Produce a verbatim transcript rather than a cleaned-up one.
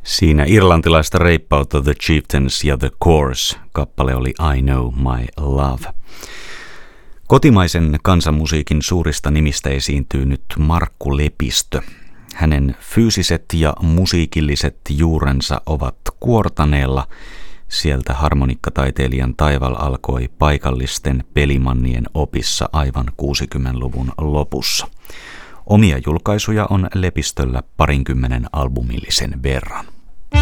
Siinä irlantilaista reippautta The Chieftains ja The Course. Kappale oli I Know My Love. Kotimaisen kansanmusiikin suurista nimistä esiintyy nyt Markku Lepistö. Hänen fyysiset ja musiikilliset juurensa ovat Kuortaneella. Sieltä harmonikkataiteilijan taival alkoi paikallisten pelimannien opissa aivan kuusikymmentäluvun lopussa. Omia julkaisuja on Lepistöllä parinkymmenen albumillisen verran.